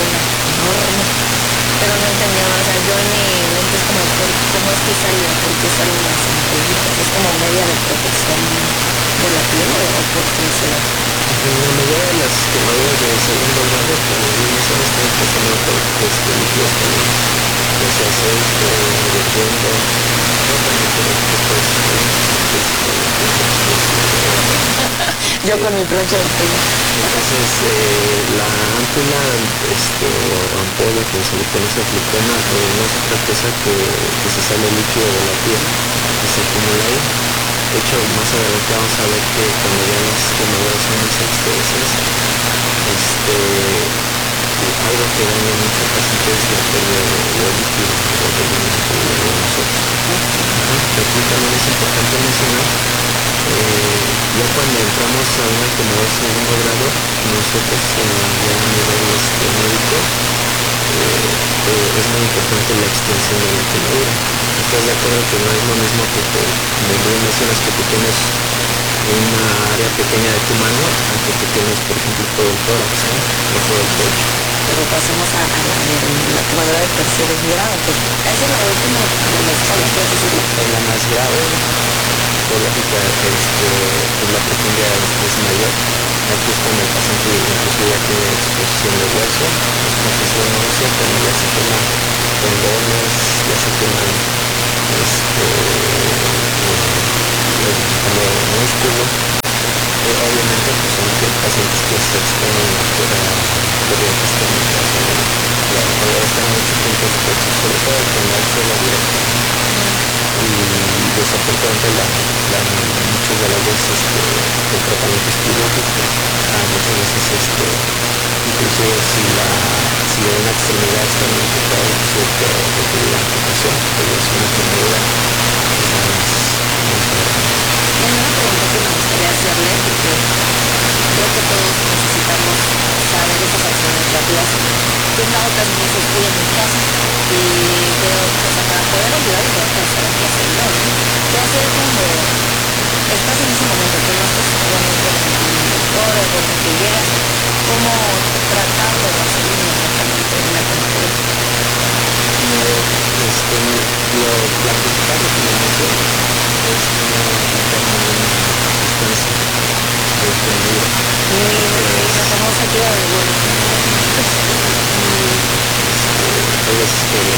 una enorme, pero no entendía, o sea, yo en mi mente es como, ¿cómo es que salen? ¿Por qué salen las ampollitas? ¿Es como media de protección de la piel o por qué se da? La mayoría de las quemaduras de segundo grado, como bien mencionas, están causando por líquidos calientes, ya sea aceite, hirviendo, o también por el tipo de Yo con mi plancha de pelo. entonces, la ámpula o ampolla, como se le conoce al glaucoma, no es otra cosa que se sale líquido de la piel y se acumula ahí. De hecho, más adelante vamos a ver que cuando ya las quemaduras son más extensas, algo que daña mucho al paciente es la pérdida de líquido o de nosotros. Ajá. Aquí también es importante mencionar, ya cuando entramos a una quemadura de segundo grado, nosotros ya a nivel médico, es muy importante la extensión de la quemadura. ¿Estás de acuerdo que no es lo mismo que como bien mencionas, que tú tienes una área pequeña de tu mano a que tú tienes, por ejemplo, todo el tórax, ¿no? O todo el pecho? Pero pasemos a la quemadura de tercer grado, pues esa es la última de la escala, por así decirlo. Es la más grave, por lógica, pues la profundidad es mayor. Aquí es cuando el paciente incluso ya tiene exposición de hueso, exposición ósea, cuando ya se queman tendones, ya se queman como músculo. Obviamente pues son pacientes que se exponen a corrientes térmicas o a cuando están mucho tiempo expuestos, sobre todo cuando hay suelo directo. Y desafortunadamente muchas de las veces el tratamiento es quirúrgico, muchas veces inclusive si una extremidad está muy afectada, inclusive puede requerir amputación, porque es una quemadura